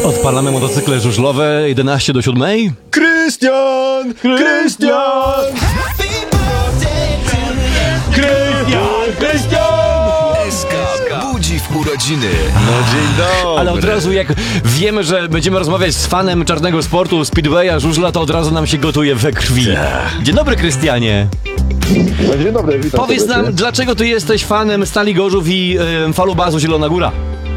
Odpalamy motocykle żużlowe 11 do 7. Krystian! SK budzi w urodziny. No dzień dobry. Ale od razu jak wiemy, że będziemy rozmawiać z fanem czarnego sportu, speedwaya, żużla, to od razu nam się gotuje we krwi. Dzień dobry, Krystianie. No, dzień dobry, witam. Powiedz serdecznie. nam, dlaczego ty jesteś fanem Stali Gorzów i Falubazu Zielona Góra?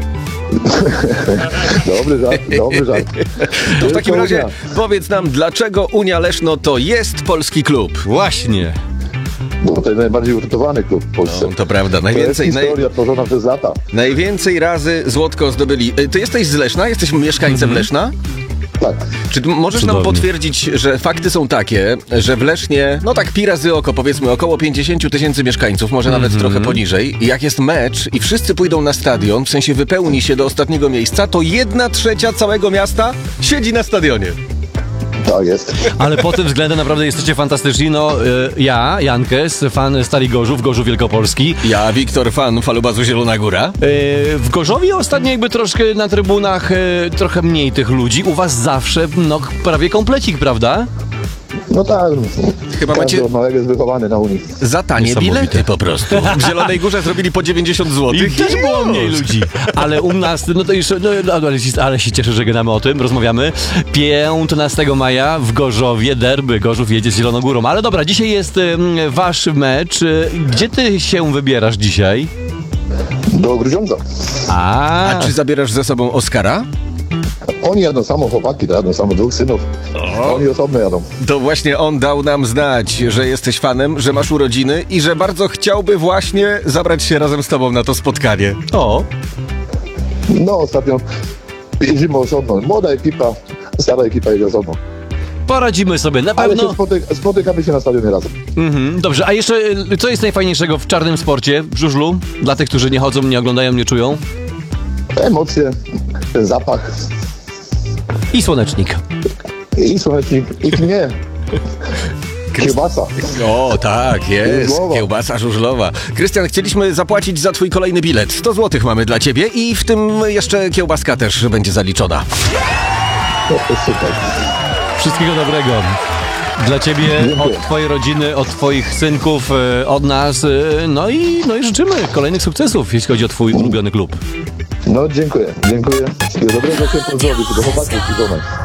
Dobry żart. To w takim Wielka razie Unia. powiedz nam, dlaczego Unia Leszno to jest polski klub? Właśnie. Bo to jest najbardziej utytowany klub w Polsce. No, to prawda, To jest historia tworzona przez lata. najwięcej razy złotko zdobyli. Ty jesteś z Leszna? Jesteś mieszkańcem Leszna? Tak. Czy możesz nam Cudownie. potwierdzić, że fakty są takie, że w Lesznie, no tak pi razy oko, powiedzmy około 50 000 mieszkańców, może nawet trochę poniżej, i jak jest mecz i wszyscy pójdą na stadion, w sensie wypełni się do ostatniego miejsca, to 1/3 całego miasta siedzi na stadionie. Tak jest. Ale pod tym względem naprawdę jesteście fantastyczni. No, ja, Jankes, fan Stali Gorzów, Gorzów Wielkopolski. Ja, Wiktor, fan Falubazu Zielona Góra. W Gorzowie ostatnio jakby troszkę na trybunach trochę mniej tych ludzi. U was zawsze, no, prawie komplecik, prawda? No tak. Chyba Każdy macie od małego jest wychowany na Unii. za tanie Niesamowite. bilety po prostu. W Zielonej Górze zrobili po 90 zł. I też było mniej ludzi. Ale u nas, no to już, ale się cieszę, że gadamy o tym, rozmawiamy. 15 maja w Gorzowie derby. Gorzów jedzie z Zieloną Górą. Ale dobra, dzisiaj jest wasz mecz. Gdzie ty się wybierasz dzisiaj? Do Grudziądza. A czy zabierasz ze sobą Oskara? Oni jadą samo, chłopaki, to jadą samo 2 synów. Oni osobno jadą. To właśnie on dał nam znać, że jesteś fanem, że masz urodziny i że bardzo chciałby właśnie zabrać się razem z tobą na to spotkanie. O, No ostatnio jeździmy osobno. Młoda ekipa, stara ekipa jedzie osobno. poradzimy sobie, na Ale pewno. się spotykamy się na stadionie razem. Dobrze, a jeszcze co jest najfajniejszego w czarnym sporcie, w żużlu? Dla tych, którzy nie chodzą, nie oglądają, nie czują? Emocje, ten zapach I słonecznik. i słonecznik, i nie. Kiełbasa. O, tak, jest. Żużlowa. Kiełbasa żużlowa. Krystian, chcieliśmy zapłacić za twój kolejny bilet. 100 zł mamy dla ciebie i w tym jeszcze kiełbaska też będzie zaliczona. To jest super. Wszystkiego dobrego. Dla ciebie, Dziękuję. od twojej rodziny, od twoich synków, od nas. No i życzymy kolejnych sukcesów, jeśli chodzi o twój ulubiony klub. No dziękuję. Wszystkiego dobrego, chciałem pozdrowić do chłopaków i żonę.